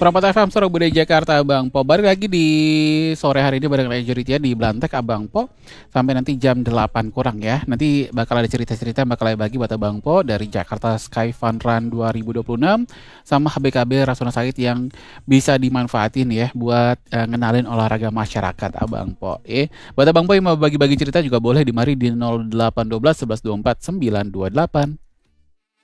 Perempat FM Surabaya Jakarta Abang Po. Balik lagi di sore hari ini bareng Ranger Ritya di Blantek Abang Po. Sampai nanti jam 8 kurang ya. Nanti bakal ada cerita-cerita yang bakal bagi buat Abang Po dari Jakarta Sky Fun Run 2026 sama HBKB Rasuna Said yang bisa dimanfaatin ya buat ngenalin olahraga masyarakat Abang Po. Buat Abang Po yang mau bagi-bagi cerita juga boleh di mari di 0812 11 24 928.